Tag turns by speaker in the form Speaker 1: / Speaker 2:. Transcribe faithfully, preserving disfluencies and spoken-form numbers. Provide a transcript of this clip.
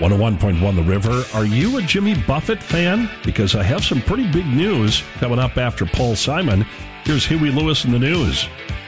Speaker 1: one oh one point one The River. Are you a Jimmy Buffett fan? Because I have some pretty big news coming up after Paul Simon. Here's Huey Lewis in the news.